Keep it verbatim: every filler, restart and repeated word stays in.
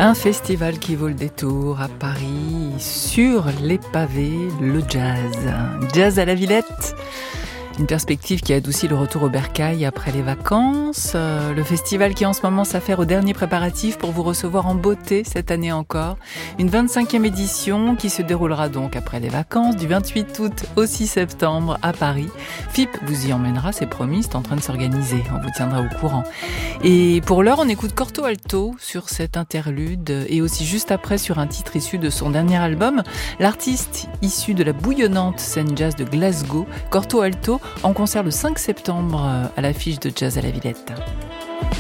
Un festival qui vaut le détour à Paris, sur les pavés, le jazz. Jazz à la Villette. Une perspective qui adoucit le retour au bercail après les vacances. Euh, le festival qui en ce moment s'affaire aux derniers préparatifs pour vous recevoir en beauté cette année encore. Une vingt-cinquième édition qui se déroulera donc après les vacances du vingt-huit août au six septembre à Paris. F I P vous y emmènera, c'est promis, c'est en train de s'organiser. On vous tiendra au courant. Et pour l'heure, on écoute Corto Alto sur cette interlude et aussi juste après sur un titre issu de son dernier album. L'artiste issu de la bouillonnante scène jazz de Glasgow, Corto Alto, en concert le cinq septembre à l'affiche de Jazz à la Villette.